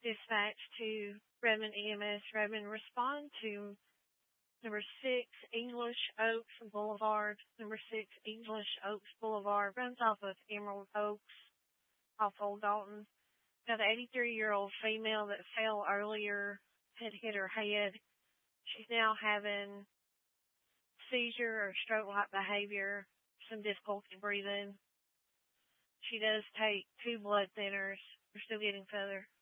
dispatch to Redmond EMS. Redmond, respond to number 6 English Oaks Boulevard. Number 6 English Oaks Boulevard runs off of Emerald Oaks off Old Dalton. Now, the 83-year-old female that fell earlier had hit her head. She's now having seizure or stroke-like behavior, some difficulty breathing. She does take 2 blood thinners. We're still getting further